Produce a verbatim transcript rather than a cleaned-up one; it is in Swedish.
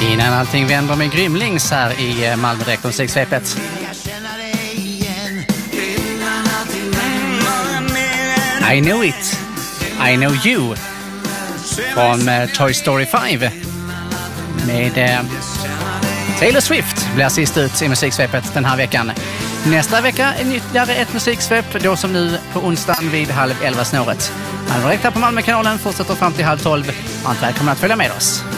Innan allting vänder med Grymlings här i Malmö direkt om musikssvepet. I know it, I know you från uh, Toy Story fem med uh, Taylor Swift blir sist ut i musiksvepet den här veckan. Nästa vecka är ytterligare ett musiksvep, då som nu på onsdagen vid halv elva snåret. Malmö direkt här på Malmökanalen fortsätter fram till halv tolv. Varmt välkomna att följa med oss.